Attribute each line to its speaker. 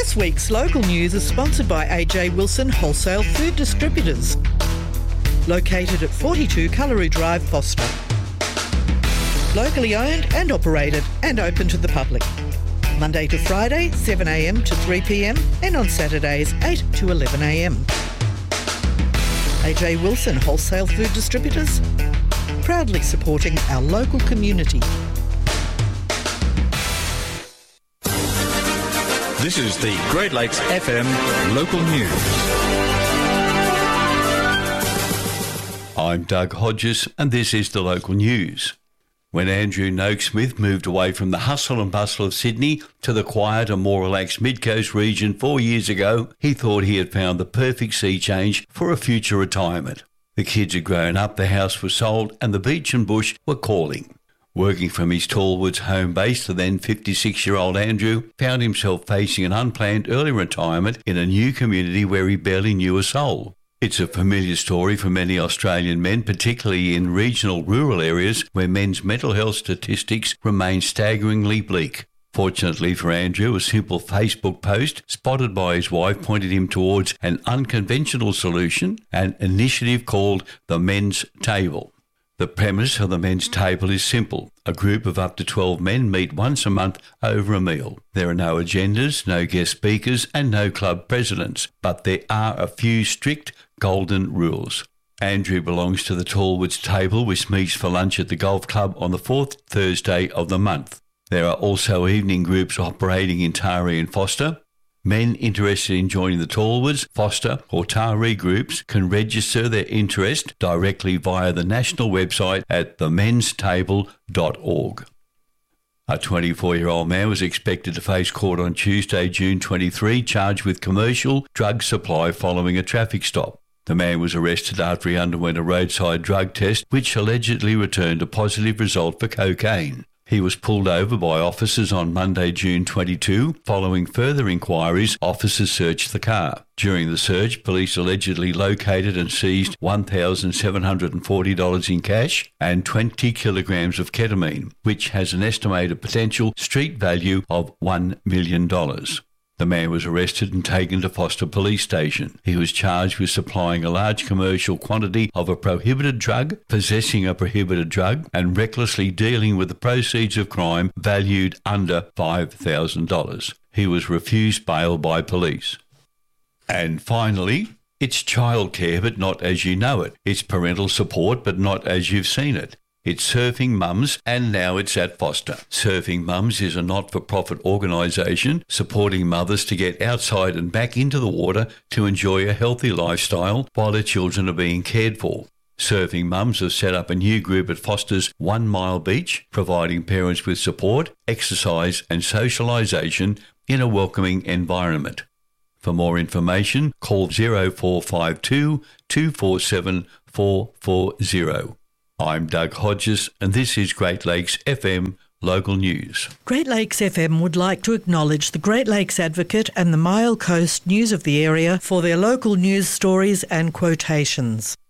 Speaker 1: This week's local news is sponsored by AJ Wilson Wholesale Food Distributors, located at 42 Cullery Drive, Foster. Locally owned and operated and open to the public. Monday to Friday, 7am to 3pm, and on Saturdays, 8 to 11am. AJ Wilson Wholesale Food Distributors, proudly supporting our local community.
Speaker 2: This is the Great Lakes FM local news. I'm Doug Hodges and this is the local news. When Andrew Noakesmith moved away from the hustle and bustle of Sydney to the quiet and more relaxed Mid-Coast region 4 years ago, he thought he had found the perfect sea change for a future retirement. The kids had grown up, the house was sold and the beach and bush were calling. Working from his Tallwoods home base, the then 56-year-old Andrew found himself facing an unplanned early retirement in a new community where he barely knew a soul. It's a familiar story for many Australian men, particularly in regional rural areas where men's mental health statistics remain staggeringly bleak. Fortunately for Andrew, a simple Facebook post spotted by his wife pointed him towards an unconventional solution, an initiative called the Men's Table. The premise of the Men's Table is simple. A group of up to 12 men meet once a month over a meal. There are no agendas, no guest speakers and no club presidents, but there are a few strict golden rules. Andrew belongs to the Tallwoods Table, which meets for lunch at the golf club on the fourth Thursday of the month. There are also evening groups operating in Taree and Foster. Men interested in joining the Tallwoods, Foster or Taree groups can register their interest directly via the national website at themenstable.org. A 24-year-old man was expected to face court on Tuesday, June 23, charged with commercial drug supply following a traffic stop. The man was arrested after he underwent a roadside drug test, which allegedly returned a positive result for cocaine. He was pulled over by officers on Monday, June 22. Following further inquiries, officers searched the car. During the search, police allegedly located and seized $1,740 in cash and 20 kilograms of ketamine, which has an estimated potential street value of $1 million. The man was arrested and taken to Foster Police Station. He was charged with supplying a large commercial quantity of a prohibited drug, possessing a prohibited drug, and recklessly dealing with the proceeds of crime valued under $5,000. He was refused bail by police. And finally, it's childcare but not as you know it. It's parental support but not as you've seen it. It's Surfing Mums, and now it's at Foster. Surfing Mums is a not-for-profit organisation supporting mothers to get outside and back into the water to enjoy a healthy lifestyle while their children are being cared for. Surfing Mums have set up a new group at Foster's 1 Mile Beach, providing parents with support, exercise and socialisation in a welcoming environment. For more information, call 0452 247 440. I'm Doug Hodges and this is Great Lakes FM Local News.
Speaker 1: Great Lakes FM would like to acknowledge the Great Lakes Advocate and the Mile Coast News of the area for their local news stories and quotations.